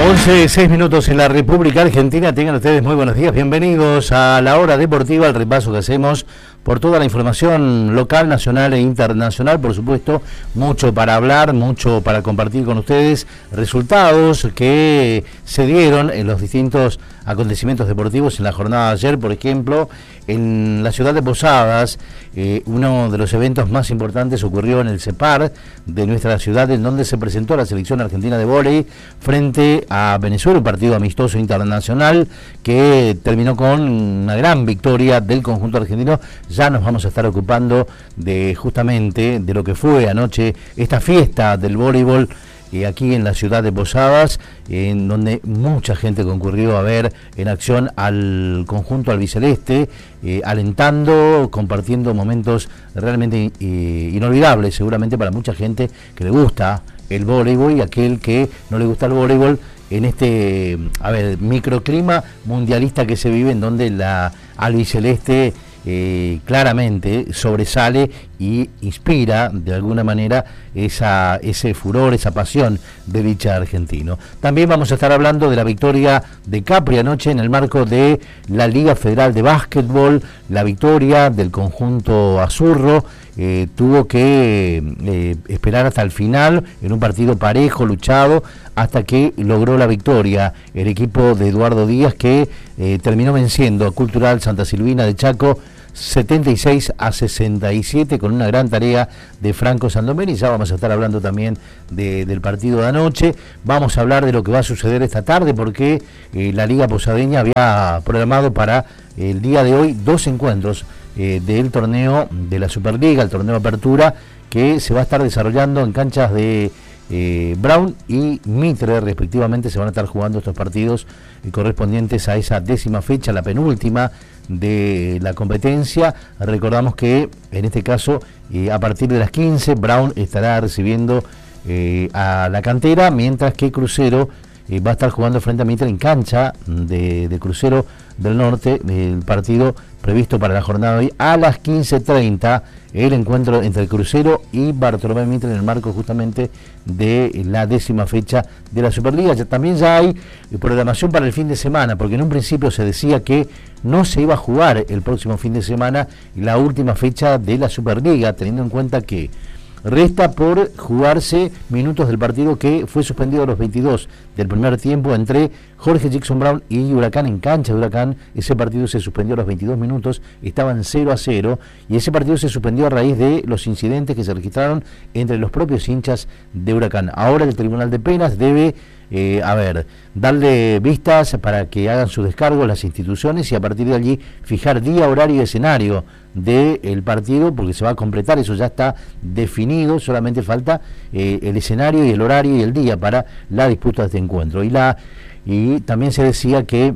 11:06 en la República Argentina. Tengan ustedes muy buenos días. Bienvenidos a la hora deportiva, el repaso que hacemos por toda la información local, nacional e internacional. Por supuesto, mucho para hablar, mucho para compartir con ustedes. Resultados que se dieron en los distintos acontecimientos deportivos en la jornada de ayer. Por ejemplo, en la ciudad de Posadas, uno de los eventos más importantes ocurrió en el CEPAR de nuestra ciudad, en donde se presentó la selección argentina de vóley frente a Venezuela, un partido amistoso internacional que terminó con una gran victoria del conjunto argentino. Ya nos vamos a estar ocupando de justamente de lo que fue anoche esta fiesta del voleibol aquí en la ciudad de Posadas, en donde mucha gente concurrió a ver en acción al conjunto albiceleste, alentando, compartiendo momentos realmente inolvidables, seguramente para mucha gente que le gusta el voleibol y aquel que no le gusta el voleibol en este microclima mundialista que se vive, en donde la albiceleste claramente sobresale y inspira de alguna manera ese furor, esa pasión de dicha argentino. También vamos a estar hablando de la victoria de Capri anoche en el marco de la Liga Federal de Básquetbol, la victoria del conjunto azurro. Tuvo que esperar hasta el final en un partido parejo, luchado, hasta que logró la victoria el equipo de Eduardo Díaz, que terminó venciendo a Cultural Santa Silvina de Chaco 76-67 con una gran tarea de Franco Sandomeni. Ya vamos a estar hablando también del partido de anoche. Vamos a hablar de lo que va a suceder esta tarde, porque la Liga Posadeña había programado para el día de hoy 2 encuentros del torneo de la Superliga, el torneo de apertura, que se va a estar desarrollando en canchas de Brown y Mitre respectivamente. Se van a estar jugando estos partidos correspondientes a esa 10ª fecha, la penúltima de la competencia. Recordamos que en este caso a partir de las 15 Brown estará recibiendo a la Cantera, mientras que Crucero va a estar jugando frente a Mitre en cancha de Crucero del Norte. El partido previsto para la jornada de hoy a las 15:30, el encuentro entre el Crucero y Bartolomé Mitre en el marco justamente de la 10ª fecha de la Superliga. También ya hay programación para el fin de semana, porque en un principio se decía que no se iba a jugar el próximo fin de semana la última fecha de la Superliga, teniendo en cuenta que resta por jugarse minutos del partido que fue suspendido a los 22 del primer tiempo entre Jorge Jackson Brown y Huracán en cancha de Huracán. Ese partido se suspendió a los 22 minutos, estaban 0-0, y ese partido se suspendió a raíz de los incidentes que se registraron entre los propios hinchas de Huracán. Ahora el Tribunal de Penas debe darle vistas para que hagan su descargo las instituciones, y a partir de allí fijar día, horario y escenario del partido, porque se va a completar, eso ya está definido, solamente falta el escenario y el horario y el día para la disputa de este encuentro. Y también se decía que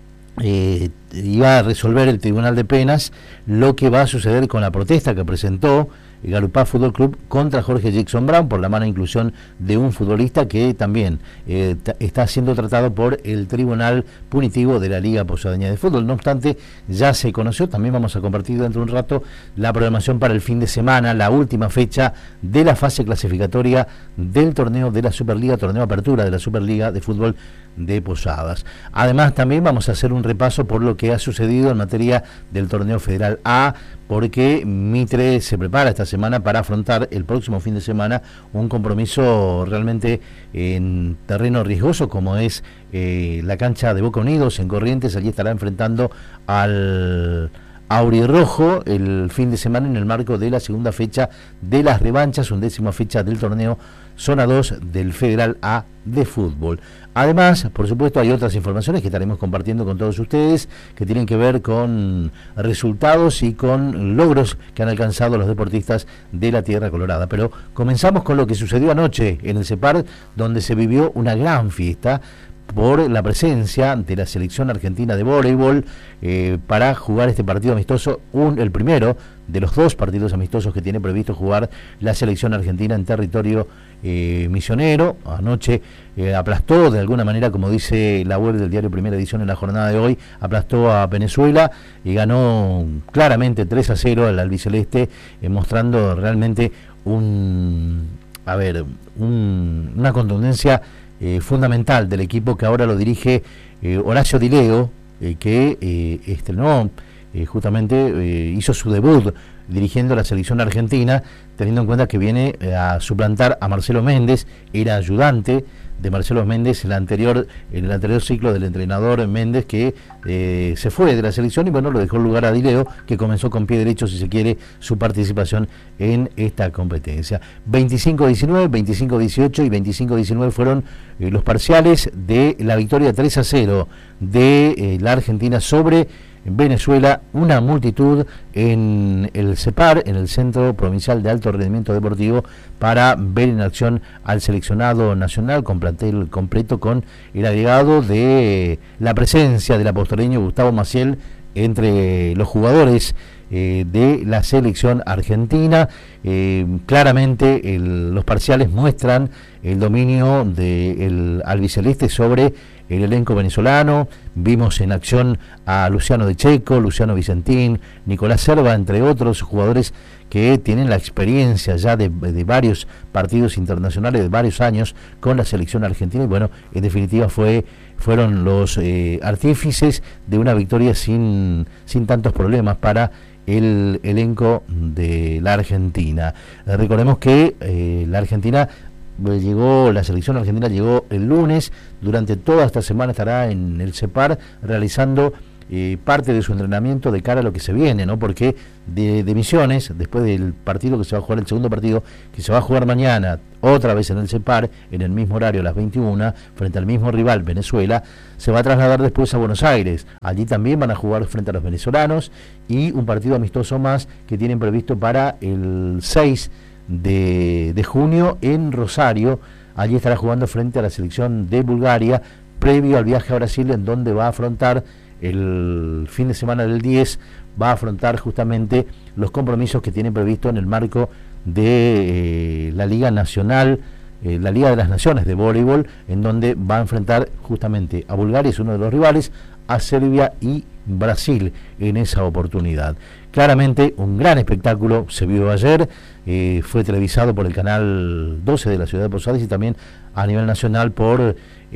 iba a resolver el Tribunal de Penas lo que va a suceder con la protesta que presentó Garupá Fútbol Club contra Jorge Jackson Brown por la mala inclusión de un futbolista que también está siendo tratado por el Tribunal Punitivo de la Liga Posadeña de Fútbol. No obstante, ya se conoció, también vamos a compartir dentro de un rato la programación para el fin de semana, la última fecha de la fase clasificatoria del torneo de la Superliga, torneo apertura de la Superliga de Fútbol de Posadas. Además, también vamos a hacer un repaso por lo que ha sucedido en materia del torneo Federal A, porque Mitre se prepara esta semana para afrontar el próximo fin de semana un compromiso realmente en terreno riesgoso, como es la cancha de Boca Unidos en Corrientes. Allí estará enfrentando al Aurirrojo el fin de semana en el marco de la segunda fecha de las revanchas, 11ª fecha del torneo Zona 2 del Federal A de fútbol. Además, por supuesto, hay otras informaciones que estaremos compartiendo con todos ustedes que tienen que ver con resultados y con logros que han alcanzado los deportistas de la Tierra Colorada. Pero comenzamos con lo que sucedió anoche en el CEPAR, donde se vivió una gran fiesta por la presencia de la selección argentina de voleibol para jugar este partido amistoso, el primero de los 2 partidos amistosos que tiene previsto jugar la selección argentina en territorio misionero. Anoche aplastó de alguna manera, como dice la web del diario Primera Edición en la jornada de hoy, aplastó a Venezuela y ganó claramente 3-0 al albiceleste, mostrando realmente una contundencia fundamental del equipo que ahora lo dirige Horacio Di Leo, que estrenó, justamente hizo su debut dirigiendo la selección argentina, teniendo en cuenta que viene a suplantar a Marcelo Méndez, era ayudante de Marcelo Méndez en el anterior ciclo del entrenador Méndez, que se fue de la selección y bueno, lo dejó el lugar a Di Leo, que comenzó con pie derecho, si se quiere, su participación en esta competencia. 25-19, 25-18 y 25-19 fueron los parciales de la victoria 3-0 de la Argentina sobre Venezuela, una multitud en el CEPAR, en el Centro Provincial de Alto Rendimiento Deportivo, para ver en acción al seleccionado nacional con plantel completo, con el agregado de la presencia del apostoleño Gustavo Maciel entre los jugadores de la selección argentina. Claramente los parciales muestran el dominio del albiceleste sobre el elenco venezolano. Vimos en acción a Luciano De Checo, Luciano Vicentín, Nicolás Serva, entre otros jugadores que tienen la experiencia ya de varios partidos internacionales, de varios años con la selección argentina, y bueno, en definitiva fueron los artífices de una victoria sin tantos problemas para el elenco de la Argentina. Recordemos que la selección argentina llegó el lunes. Durante toda esta semana estará en el CEPAR realizando parte de su entrenamiento de cara a lo que se viene, ¿no? Porque de Misiones, después del partido que se va a jugar, el segundo partido que se va a jugar mañana, otra vez en el CEPAR, en el mismo horario, a las 21, frente al mismo rival, Venezuela, se va a trasladar después a Buenos Aires. Allí también van a jugar frente a los venezolanos, y un partido amistoso más que tienen previsto para el 6 de junio en Rosario. Allí estará jugando frente a la selección de Bulgaria, previo al viaje a Brasil, en donde va a afrontar el fin de semana del 10, va a afrontar justamente los compromisos que tiene previsto en el marco de la Liga Nacional, la Liga de las Naciones de voleibol, en donde va a enfrentar justamente a Bulgaria, es uno de los rivales, a Serbia y Brasil en esa oportunidad. Claramente un gran espectáculo se vio ayer, fue televisado por el canal 12 de la ciudad de Posadas y también a nivel nacional por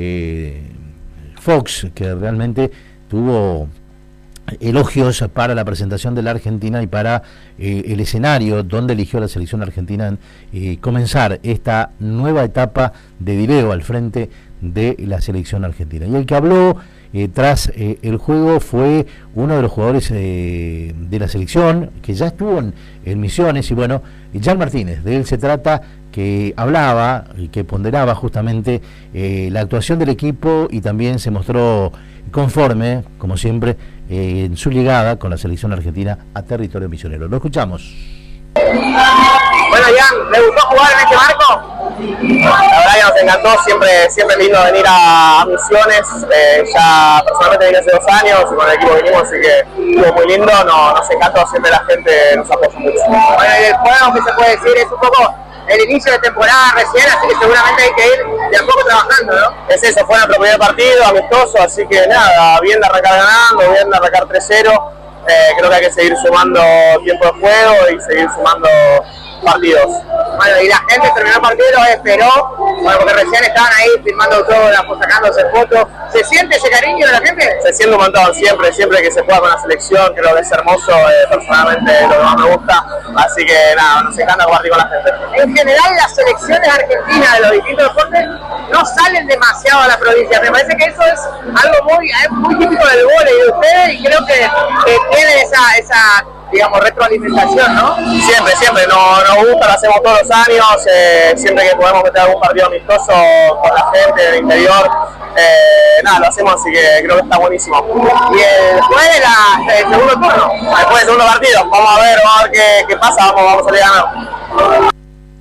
Fox, que realmente tuvo elogios para la presentación de la Argentina y para el escenario donde eligió la selección argentina comenzar esta nueva etapa de Di Leo al frente de la selección argentina. Y el que habló tras el juego fue uno de los jugadores de la selección, que ya estuvo en Misiones, y bueno, Jan Martínez, de él se trata, que hablaba y que ponderaba justamente la actuación del equipo, y también se mostró conforme, como siempre, en su llegada con la selección argentina a territorio misionero. Lo escuchamos. Bueno, Jan, ¿le gustó jugar en este marco? La verdad que nos encantó, siempre lindo venir a Misiones. Ya personalmente vine hace 2 años y con el equipo vinimos, así que estuvo muy lindo. Nos encantó, siempre la gente nos apoya mucho. Bueno, y el juego, que se puede decir, es un poco el inicio de temporada recién, así que seguramente hay que ir de a poco trabajando, ¿no? Es eso, fue nuestro primer partido, amistoso, así que nada, bien de arrancar ganando, bien de arrancar 3-0. Creo que hay que seguir sumando tiempo de juego y seguir sumando partidos. Bueno, y la gente terminó el partido, esperó, bueno, porque recién estaban ahí filmando autógrafos, sacándose fotos. ¿Se siente ese cariño de la gente? Se siente un montón, siempre que se juega con la selección, creo que es hermoso, personalmente lo que más me gusta, así que nada, nos encanta compartir con la gente. En general, las selecciones argentinas de los distintos deportes no salen demasiado a la provincia, me parece que eso es algo muy típico del vóley de ustedes, y creo que tienen esa digamos, retroalimentación, ¿no? Siempre, nos gusta, lo hacemos todos los años, siempre que podemos meter algún partido amistoso con la gente del interior, nada, lo hacemos, así que creo que está buenísimo. Y después del segundo turno, después del segundo partido, vamos a ver qué pasa, vamos a salir ganando.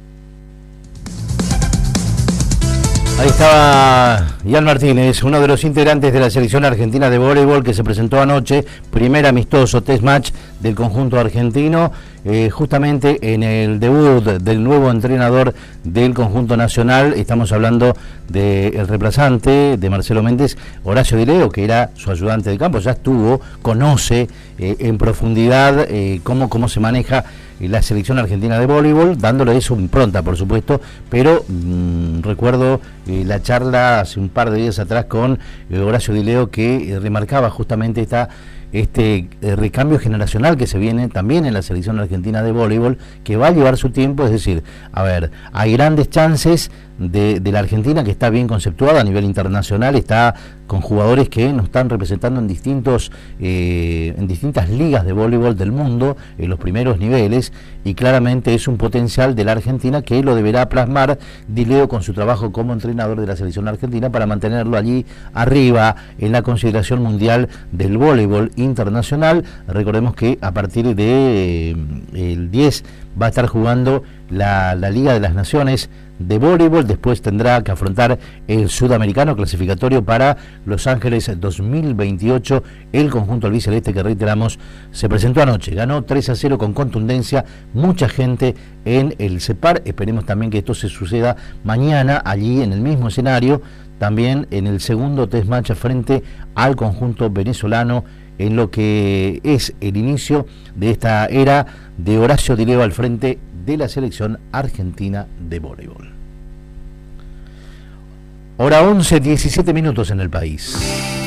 Ahí estaba Jan Martínez, uno de los integrantes de la selección argentina de voleibol, que se presentó anoche, primer amistoso test match del conjunto argentino, justamente en el debut del nuevo entrenador del conjunto nacional. Estamos hablando del reemplazante de Marcelo Méndez, Horacio Di Leo, que era su ayudante de campo, ya estuvo, conoce en profundidad cómo se maneja la selección argentina de voleibol, dándole eso impronta, por supuesto, pero recuerdo la charla hace un par de días atrás con Horacio Di Leo, que remarcaba justamente este recambio generacional que se viene también en la selección argentina de voleibol, que va a llevar su tiempo. Es decir, a ver, hay grandes chances de la Argentina, que está bien conceptuada a nivel internacional, está con jugadores que nos están representando en distintas ligas de voleibol del mundo, en los primeros niveles, y claramente es un potencial de la Argentina que lo deberá plasmar Di Leo con su trabajo como entrenador de la selección argentina para mantenerlo allí arriba en la consideración mundial del voleibol internacional. Recordemos que a partir de el 10 va a estar jugando la Liga de las Naciones de voleibol, después tendrá que afrontar el sudamericano clasificatorio para Los Ángeles 2028. El conjunto albiceleste, que reiteramos, se presentó anoche, ganó 3-0 con contundencia, mucha gente en el CEPAR. Esperemos también que esto se suceda mañana allí en el mismo escenario, también en el segundo test match frente al conjunto venezolano, en lo que es el inicio de esta era de Horacio Di Leo al frente de la selección argentina de voleibol. Hora 11, 17 minutos en el país.